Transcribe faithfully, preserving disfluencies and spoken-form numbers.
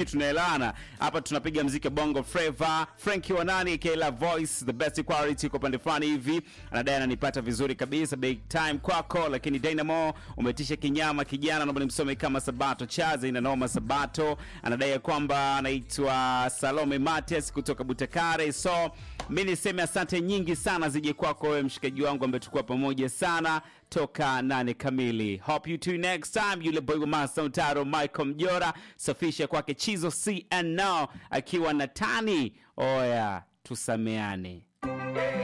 nafikiri tunaelewana. Hapa tunapiga muziki Bongo Flava. Frankie Wanani Kayla Voice, the best quality kwa pande fulani hivi. Anadai ananipata vizuri kabisa, big time kwako. Lakini Dynamo umetisha kinyama kijana, naomba nimsome kama Sabato Chaza ina noma Sabato. Anadai kwamba anaitwa Salome Matias kutoka Butakare. So mimi niseme asante nyingi sana zije kwako wewe mshikaji wangu ambaye tukua pamoja sana toka nane kamili. Hope you tune next time. Yule boy wa Master Utaro Michael Mjora, safisha kwake Chizo C N Now akiwa na Tani. Oya, tusameane.